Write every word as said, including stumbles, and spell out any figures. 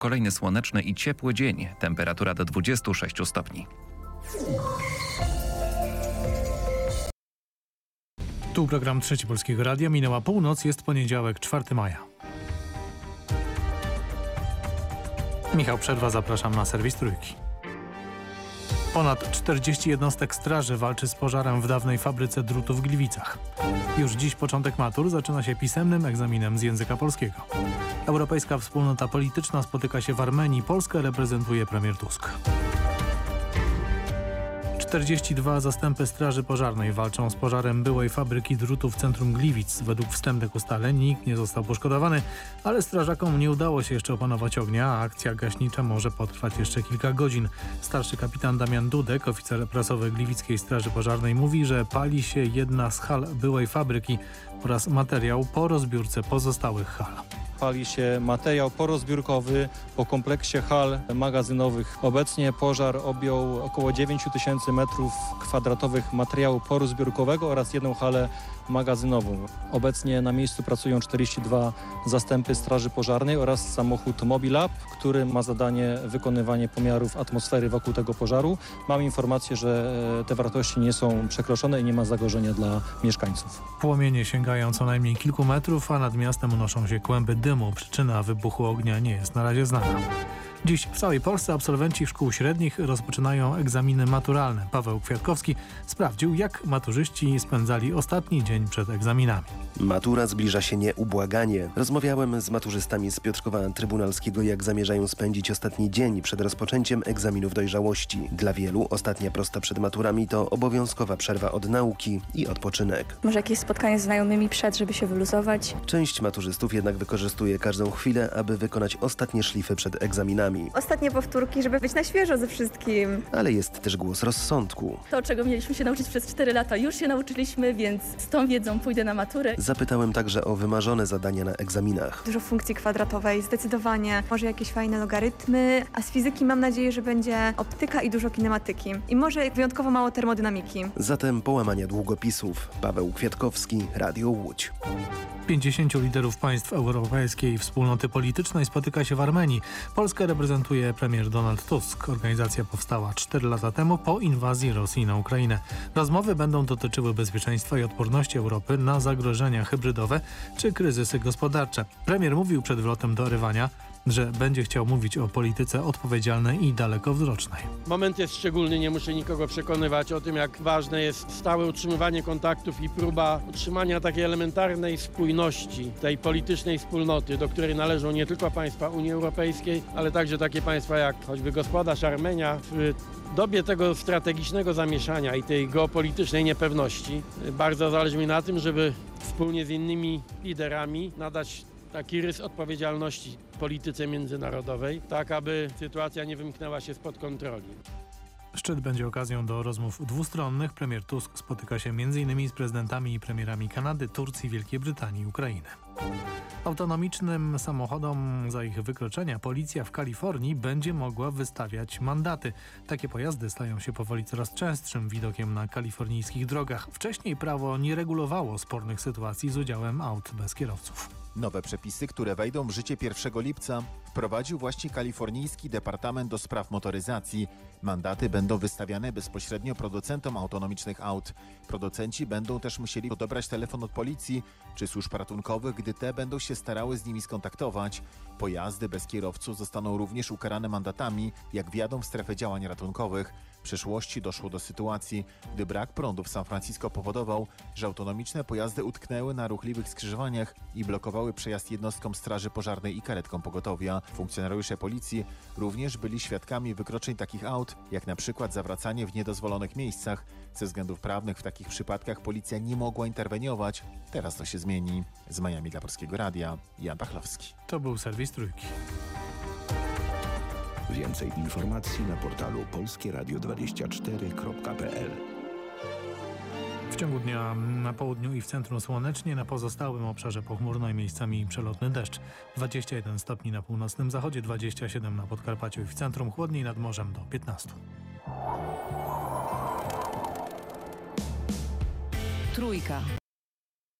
kolejny słoneczny i ciepły dzień. Temperatura do dwudziestu sześciu stopni. Tu program Trzeci Polskiego Radia. Minęła północ, jest poniedziałek, czwartego maja. Michał Przerwa, zapraszam na serwis Trójki. Ponad czterdzieści jednostek straży walczy z pożarem w dawnej fabryce drutu w Gliwicach. Już dziś początek matur zaczyna się pisemnym egzaminem z języka polskiego. Europejska Wspólnota Polityczna spotyka się w Armenii. Polskę reprezentuje premier Tusk. czterdzieści dwa zastępy straży pożarnej walczą z pożarem byłej fabryki drutu w centrum Gliwic. Według wstępnych ustaleń nikt nie został poszkodowany, ale strażakom nie udało się jeszcze opanować ognia, a akcja gaśnicza może potrwać jeszcze kilka godzin. Starszy kapitan Damian Dudek, oficer prasowy Gliwickiej Straży Pożarnej, mówi, że pali się jedna z hal byłej fabryki oraz materiał po rozbiórce pozostałych hal. Pali się materiał porozbiórkowy po kompleksie hal magazynowych. Obecnie pożar objął około dziewięć tysięcy metrów kwadratowych materiału porozbiórkowego oraz jedną halę magazynową. Obecnie na miejscu pracują czterdzieści dwa zastępy straży pożarnej oraz samochód Mobilab, który ma zadanie wykonywanie pomiarów atmosfery wokół tego pożaru. Mam informację, że te wartości nie są przekroczone i nie ma zagrożenia dla mieszkańców. Płomienie sięgają co najmniej kilku metrów, a nad miastem unoszą się kłęby dymu. Przyczyna wybuchu ognia nie jest na razie znana. Dziś w całej Polsce absolwenci szkół średnich rozpoczynają egzaminy maturalne. Paweł Kwiatkowski sprawdził, jak maturzyści spędzali ostatni dzień przed egzaminami. Matura zbliża się nieubłaganie. Rozmawiałem z maturzystami z Piotrkowa Trybunalskiego, jak zamierzają spędzić ostatni dzień przed rozpoczęciem egzaminów dojrzałości. Dla wielu ostatnia prosta przed maturami to obowiązkowa przerwa od nauki i odpoczynek. Może jakieś spotkanie z znajomymi przed, żeby się wyluzować. Część maturzystów jednak wykorzystuje każdą chwilę, aby wykonać ostatnie szlify przed egzaminami. Ostatnie powtórki, żeby być na świeżo ze wszystkim. Ale jest też głos rozsądku. To, czego mieliśmy się nauczyć przez cztery lata, już się nauczyliśmy, więc z tą wiedzą pójdę na maturę. Zapytałem także o wymarzone zadania na egzaminach. Dużo funkcji kwadratowej, zdecydowanie. Może jakieś fajne logarytmy, a z fizyki mam nadzieję, że będzie optyka i dużo kinematyki. I może wyjątkowo mało termodynamiki. Zatem połamania długopisów. Paweł Kwiatkowski, Radio Łódź. pięćdziesięciu liderów państw Europejskiej Wspólnoty Politycznej spotyka się w Armenii. Polskę reprezentuje premier Donald Tusk. Organizacja powstała cztery lata temu po inwazji Rosji na Ukrainę. Rozmowy będą dotyczyły bezpieczeństwa i odporności Europy na zagrożenia hybrydowe czy kryzysy gospodarcze. Premier mówił przed wlotem do Erywania, że będzie chciał mówić o polityce odpowiedzialnej i dalekowzrocznej. Moment jest szczególny, nie muszę nikogo przekonywać o tym, jak ważne jest stałe utrzymywanie kontaktów i próba utrzymania takiej elementarnej spójności, tej politycznej wspólnoty, do której należą nie tylko państwa Unii Europejskiej, ale także takie państwa jak choćby gospodarz Armenia. W dobie tego strategicznego zamieszania i tej geopolitycznej niepewności bardzo zależy mi na tym, żeby wspólnie z innymi liderami nadać taki rys odpowiedzialności polityce międzynarodowej, tak aby sytuacja nie wymknęła się spod kontroli. Szczyt będzie okazją do rozmów dwustronnych. Premier Tusk spotyka się między innymi z prezydentami i premierami Kanady, Turcji, Wielkiej Brytanii i Ukrainy. Autonomicznym samochodom za ich wykroczenia policja w Kalifornii będzie mogła wystawiać mandaty. Takie pojazdy stają się powoli coraz częstszym widokiem na kalifornijskich drogach. Wcześniej prawo nie regulowało spornych sytuacji z udziałem aut bez kierowców. Nowe przepisy, które wejdą w życie pierwszego lipca, wprowadził właśnie kalifornijski Departament do Spraw Motoryzacji. Mandaty będą wystawiane bezpośrednio producentom autonomicznych aut. Producenci będą też musieli odebrać telefon od policji czy służb ratunkowych, gdy te będą się starały z nimi skontaktować. Pojazdy bez kierowców zostaną również ukarane mandatami, jak wjadą w strefę działań ratunkowych. W przeszłości doszło do sytuacji, gdy brak prądu w San Francisco powodował, że autonomiczne pojazdy utknęły na ruchliwych skrzyżowaniach i blokowały przejazd jednostkom straży pożarnej i karetkom pogotowia. Funkcjonariusze policji również byli świadkami wykroczeń takich aut, jak na przykład zawracanie w niedozwolonych miejscach. Ze względów prawnych w takich przypadkach policja nie mogła interweniować. Teraz to się zmieni. Z Miami dla Polskiego Radia, Jan Pachlowski. To był serwis Trójki. Więcej informacji na portalu polskie radio dwadzieścia cztery kropka p l. W ciągu dnia na południu i w centrum słonecznie, na pozostałym obszarze pochmurno i miejscami przelotny deszcz. dwadzieścia jeden stopni na północnym zachodzie, dwadzieścia siedem na Podkarpaciu i w centrum, chłodniej nad morzem do piętnastu. Trójka.